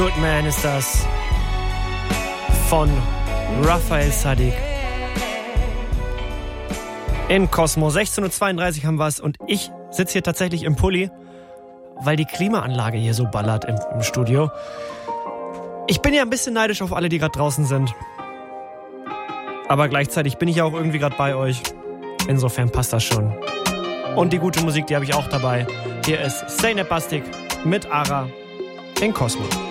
Good Man ist das von Raphael Saadiq. In Cosmo. 16.32 Uhr haben wir es und ich sitze hier tatsächlich im Pulli, weil die Klimaanlage hier so ballert im Studio. Ich bin ja ein bisschen neidisch auf alle, die gerade draußen sind. Aber gleichzeitig bin ich ja auch irgendwie gerade bei euch. Insofern passt das schon. Und die gute Musik, die habe ich auch dabei. Hier ist Zeynep Bastik mit Ara in Cosmo.